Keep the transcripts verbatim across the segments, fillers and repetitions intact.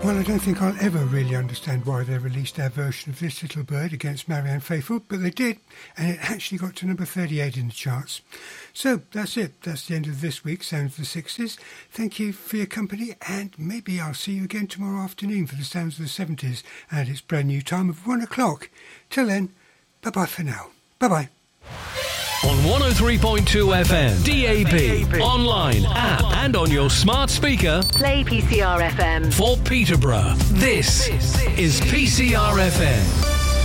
Well, I don't think I'll ever really understand why they released their version of This Little Bird against Marianne Faithfull, but they did, and it actually got to number thirty-eight in the charts. So that's it. That's the end of this week's Sounds of the sixties. Thank you for your company, and maybe I'll see you again tomorrow afternoon for the Sounds of the seventies at its brand new time of one o'clock. Till then, bye-bye for now. Bye-bye. On one oh three point two F M, D A B, online, app, and on your smart speaker. Play P C R F M. For Peterborough, this is P C R F M.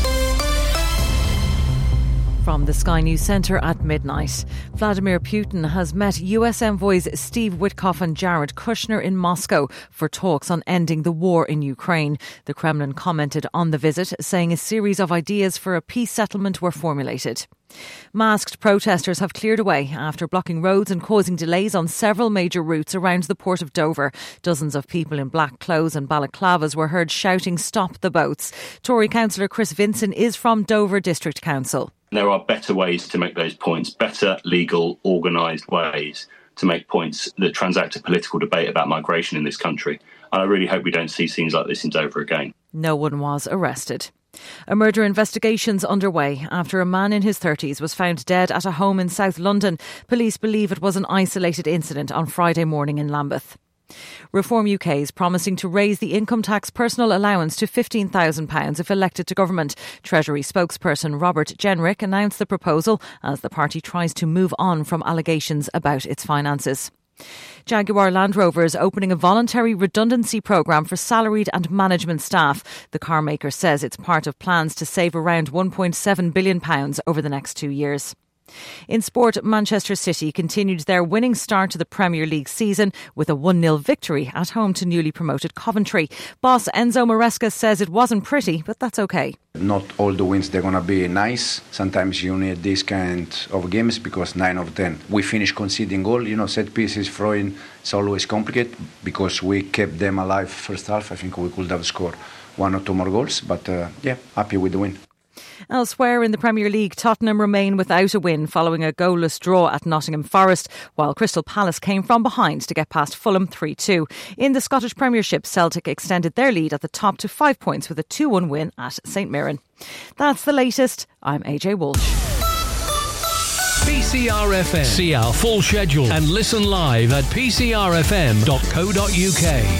From the Sky News Centre at midnight, Vladimir Putin has met U S envoys Steve Witkoff and Jared Kushner in Moscow for talks on ending the war in Ukraine. The Kremlin commented on the visit, saying a series of ideas for a peace settlement were formulated. Masked protesters have cleared away after blocking roads and causing delays on several major routes around the port of Dover. Dozens of people in black clothes and balaclavas were heard shouting, "Stop the boats." Tory councillor Chris Vinson is from Dover District Council. There are better ways to make those points, better, legal, organised ways to make points that transact a political debate about migration in this country. And I really hope we don't see scenes like this in Dover again. No one was arrested. A murder investigation's underway after a man in his thirties was found dead at a home in South London. Police believe it was an isolated incident on Friday morning in Lambeth. Reform U K is promising to raise the income tax personal allowance to fifteen thousand pounds if elected to government. Treasury spokesperson Robert Jenrick announced the proposal as the party tries to move on from allegations about its finances. Jaguar Land Rover is opening a voluntary redundancy programme for salaried and management staff. The car maker says it's part of plans to save around one point seven billion pounds over the next two years. In sport, Manchester City continued their winning start to the Premier League season with a one nil victory at home to newly promoted Coventry. Boss Enzo Maresca says it wasn't pretty, but that's okay. Not all the wins they're going to be nice. Sometimes you need this kind of games because nine of ten we finish conceding goal. You know, set pieces, throwing, it's always complicated because we kept them alive first half. I think we could have scored one or two more goals, but uh, yeah, happy with the win. Elsewhere in the Premier League, Tottenham remain without a win following a goalless draw at Nottingham Forest, while Crystal Palace came from behind to get past Fulham three two. In the Scottish Premiership, Celtic extended their lead at the top to five points with a two one win at St Mirren. That's the latest. I'm A J Walsh. P C R F M. See our full schedule and listen live at p c r f m dot co dot u k.